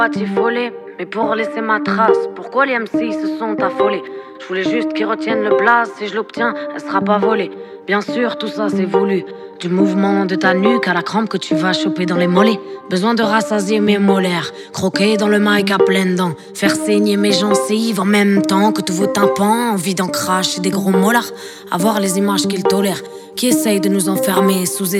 Volé, mais pour laisser ma trace. Pourquoi les MC se sont affolés? Je voulais juste qu'ils retiennent le blaze. Si je l'obtiens, elle sera pas volée. Bien sûr, tout ça c'est voulu. Du mouvement de ta nuque à la crampe que tu vas choper dans les mollets. Besoin de rassasier mes molaires. Croquer dans le mic à pleines dents. Faire saigner mes gencives en même temps que tous vos tympans. Envie d'en cracher des gros molars. Avoir les images qu'ils tolèrent. Qui essayent de nous enfermer sous